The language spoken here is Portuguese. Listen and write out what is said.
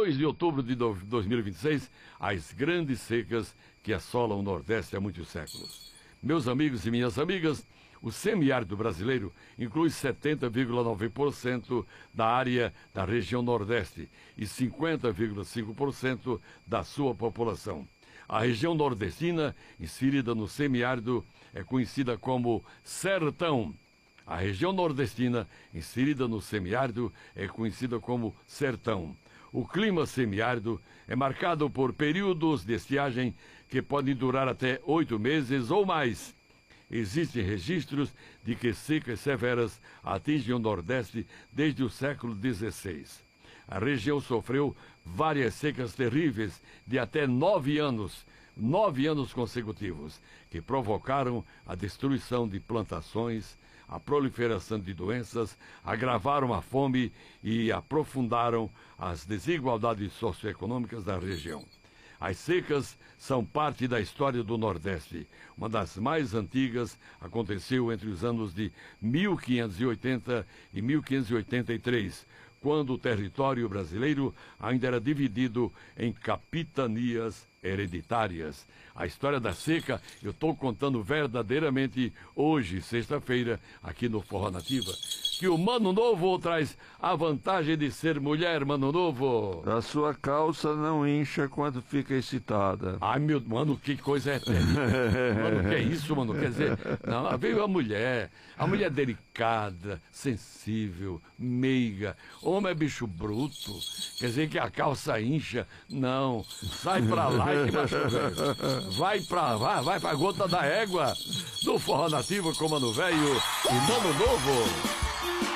2 de outubro de 2026, as grandes secas que assolam o Nordeste há muitos séculos. Meus amigos e minhas amigas, o semiárido brasileiro inclui 70,9% da área da região Nordeste e 50,5% da sua população. A região nordestina, inserida no semiárido, é conhecida como sertão. A região nordestina, inserida no semiárido, é conhecida como sertão. O clima semiárido é marcado por períodos de estiagem que podem durar até 8 meses ou mais. Existem registros de que secas severas atingem o Nordeste desde o século XVI. A região sofreu várias secas terríveis de até 9 anos consecutivos, que provocaram a destruição de plantações, a proliferação de doenças, agravaram a fome e aprofundaram as desigualdades socioeconômicas da região. As secas são parte da história do Nordeste. Uma das mais antigas aconteceu entre os anos de 1580 e 1583, quando o território brasileiro ainda era dividido em capitanias hereditárias. A história da seca eu estou contando verdadeiramente hoje, sexta-feira, aqui no Forró Nativa, que o Mano Novo traz a vantagem de ser mulher, Mano Novo. A sua calça não incha quando fica excitada. Ai, meu, mano, que coisa eterna. Mano, que é isso, mano? Quer dizer, não, veio a mulher delicada, sensível, meiga. Homem é bicho bruto, quer dizer que a calça incha. Não, sai pra lá que macho velho. Vai pra gota da égua do Forró Nativo com Mano Velho e Mano Novo.